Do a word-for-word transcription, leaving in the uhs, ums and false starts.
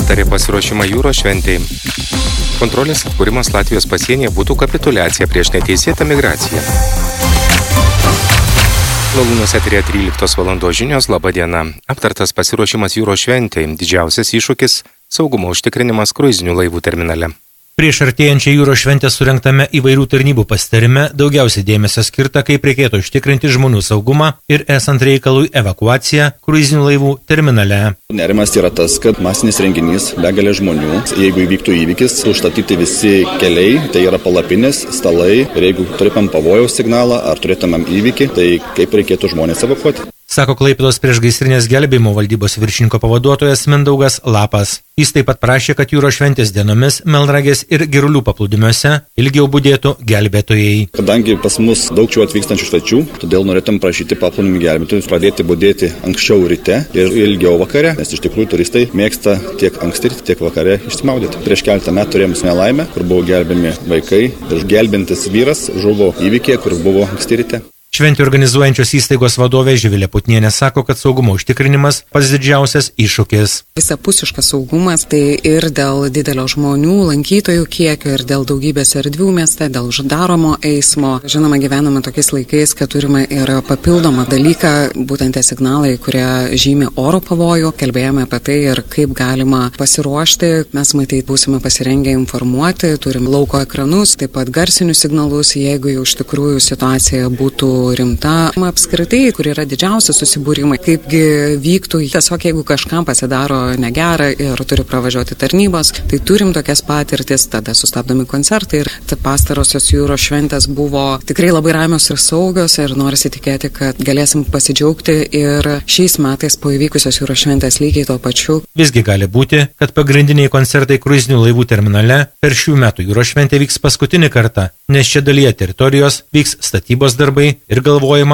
aptarė pasiruošimą jūros šventei. Kontrolės atkūrimas Latvijos pasienyje būtų kapituliacija prieš neteisėtą migraciją. Lalūnos eteryje tryliktos valandos žinios, laba diena. Aptartas pasiruošimas jūros šventei, didžiausias iššūkis – saugumo užtikrinimas kruizinių laivų terminale. Prieš artėjančią jūros šventę surengtame įvairių tarnybų pasitarime daugiausiai dėmesio skirta, kaip reikėtų užtikrinti žmonių saugumą ir esant reikalui evakuaciją kruizinių laivų terminale. Nerimas yra tas, kad masinis renginys, begalė žmonių, jeigu įvyktų įvykis, užstatyti visi keliai, tai yra palapinės, stalai, ir jeigu turėtumėm pavojaus signalą ar turėtumėm įvykį, tai kaip reikėtų žmonės evakuoti. Sako Klaipėdos priešgaisrinės gelbėjimo valdybos viršininko pavaduotojas Mindaugas Lapas. Jis taip pat prašė, kad jūros šventės dienomis Melnragės ir Girulių paplūdimiuose ilgiau budėtų gelbėtojai. Kadangi pas mus daug čia atvykstančių svečių, todėl norėtum prašyti paplūdimių gelbėtojus pradėti budėti anksčiau ryte ir ilgiau vakare, nes iš tikrųjų turistai mėgsta tiek anksti, tiek vakare išsimaudyti. Prieš keletą metų turėjom nelaimę, kur buvo gelbėmi vaikai ir gelbintis vyras žuvo įvykyje, kur buvo anksti ryte. Šventį organizuojančios įstaigos vadovė Živilė Putnienė sako, kad saugumo užtikrinimas pats didžiausias iššūkis. Visapusiškas saugumas tai ir dėl didelio žmonių, lankytojų kiekio, ir dėl daugybės erdvių mieste, dėl uždaromo eismo. Žinoma, gyvename tokiais laikais, kad turime ir papildomą dalyką, būtent tie signalai, kurie žymi oro pavojų. Kalbėjome apie tai ir kaip galima pasiruošti. Mes matyt būsime pasirengę informuoti, turim lauko ekranus, taip pat garsinius signalus, jeigu jau iš tikrųjų situacija būtų rimta. Apskritai, kur yra didžiausi susibūrimai, kaipgi vyktų, tiesiog jeigu kažkam pasidaro negera ir turi pravažiuoti tarnybos, tai turim tokias patirtis, tada sustabdomi koncertai ir pastarosios jūros šventės buvo tikrai labai ramios ir saugios ir norisi tikėti, kad galėsim pasidžiaugti ir šiais metais po įvykusios jūros šventės lygiai to pačiu. Visgi gali būti, kad pagrindiniai koncertai kruizinių laivų terminale per šių metų jūros šventę vyks paskutinį kartą, nes čia dalyje teritorijos vyks statybos darbai ir galvojama